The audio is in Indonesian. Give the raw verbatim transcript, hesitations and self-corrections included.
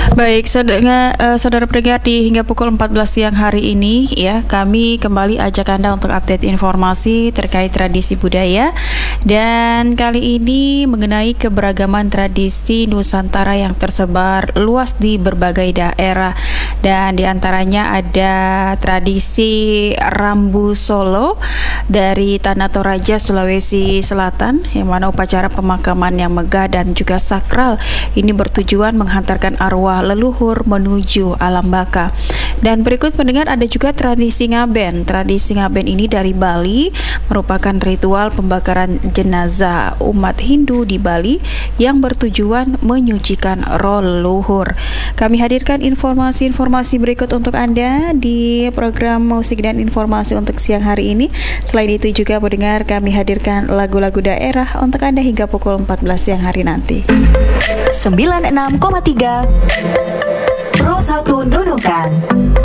Baik, saudara, uh, saudara pendengar, di hingga pukul empat belas siang hari ini ya, kami kembali ajak Anda untuk update informasi terkait tradisi budaya. Dan kali ini mengenai keberagaman tradisi Nusantara yang tersebar luas di berbagai daerah. Dan diantaranya ada tradisi Rambu Solo dari Tanah Toraja, Sulawesi Selatan, yang mana upacara pemakaman yang megah dan juga sakral ini bertujuan menghantarkan arwah leluhur menuju alam baka. Dan berikut pendengar, ada juga tradisi ngaben. Tradisi ngaben ini dari Bali, merupakan ritual pembakaran jenazah umat Hindu di Bali yang bertujuan menyucikan roh leluhur. Kami hadirkan informasi-informasi berikut untuk Anda di program musik dan informasi untuk siang hari ini. Selain itu juga pendengar, kami hadirkan lagu-lagu daerah untuk Anda hingga pukul empat belas siang hari nanti. sembilan puluh enam koma tiga Pro satu Nunukan.